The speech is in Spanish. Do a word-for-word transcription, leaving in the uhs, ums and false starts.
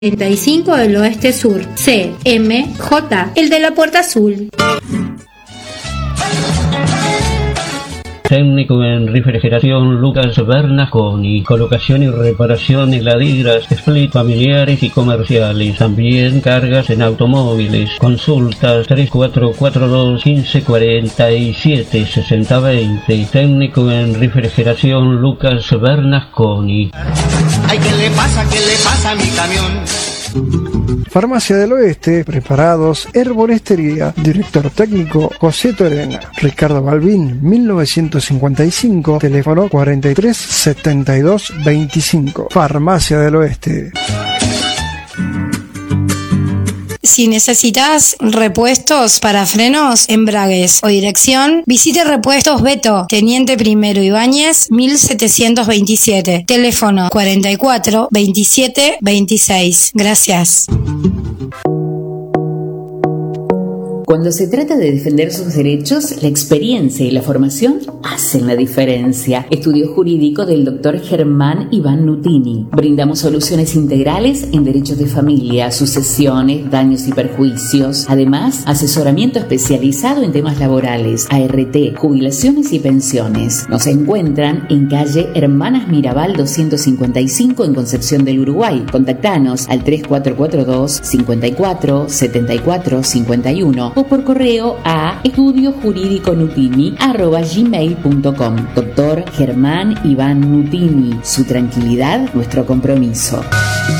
treinta y cinco del Oeste Sur. C M J, el de la Puerta Azul. Técnico en refrigeración Lucas Bernasconi. Colocación y reparación en ladrillas, split familiares y comerciales. También cargas en automóviles. Consultas tres cuatro cuatro dos, uno cinco cuatro siete, seis cero dos cero. Técnico en refrigeración Lucas Bernasconi. Ay, ¿qué le pasa? ¿Qué le pasa a mi camión? Farmacia del Oeste, preparados, herboristería, director técnico José Torena, Ricardo Balbín, mil novecientos cincuenta y cinco, teléfono cuarenta y tres setenta y dos veinticinco. Farmacia del Oeste. Si necesitas repuestos para frenos, embragues o dirección, visite Repuestos Beto, Teniente Primero Ibáñez, mil setecientos veintisiete. Teléfono cuarenta y cuatro veintisiete veintiséis. Gracias. Cuando se trata de defender sus derechos, la experiencia y la formación hacen la diferencia. Estudio jurídico del doctor Germán Iván Nutini. Brindamos soluciones integrales en derechos de familia, sucesiones, daños y perjuicios. Además, asesoramiento especializado en temas laborales, A R T, jubilaciones y pensiones. Nos encuentran en calle Hermanas Mirabal doscientos cincuenta y cinco en Concepción del Uruguay. Contactanos al tres cuatro cuatro dos, cinco cuatro, siete cuatro cinco uno o por correo a estudiojurídiconutini arroba gmail punto com. Doctor Germán Iván Nutini, su tranquilidad, nuestro compromiso.